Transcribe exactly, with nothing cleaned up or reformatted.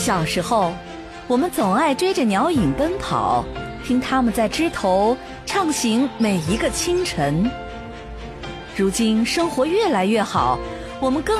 小时候，我们总爱追着鸟影奔跑，听它们在枝头畅行每一个清晨。如今生活越来越好，我们更